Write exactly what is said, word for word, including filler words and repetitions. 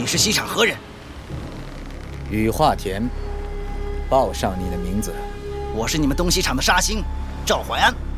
你是西厂何人？ 羽化田，报上你的名字。 我是你们东西厂的沙星，赵怀安。